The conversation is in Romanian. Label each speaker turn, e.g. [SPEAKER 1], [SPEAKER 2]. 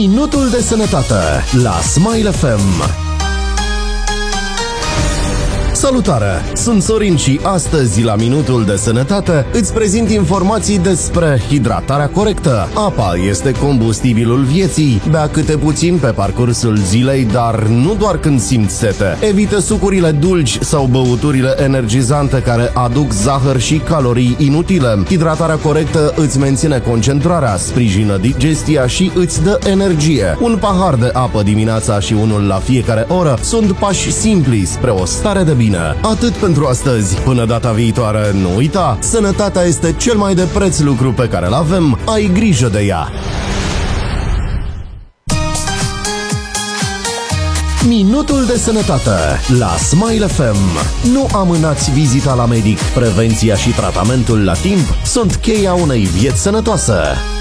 [SPEAKER 1] Minutul de sănătate la Smile FM. Salutare! Sunt Sorin și astăzi la Minutul de Sănătate îți prezint informații despre hidratarea corectă. Apa este combustibilul vieții. Bea câte puțin pe parcursul zilei, dar nu doar când simți sete. Evită sucurile dulci sau băuturile energizante care aduc zahăr și calorii inutile. Hidratarea corectă îți menține concentrarea, sprijină digestia și îți dă energie. Un pahar de apă dimineața și unul la fiecare oră sunt pași simpli spre o stare de bine. Atât pentru astăzi. Până data viitoare, nu uita, sănătatea este cel mai de preț lucru pe care îl avem. Ai grijă de ea. Minutul de sănătate la Smile FM. Nu amânați vizita la medic. Prevenția și tratamentul la timp sunt cheia unei vieți sănătoase.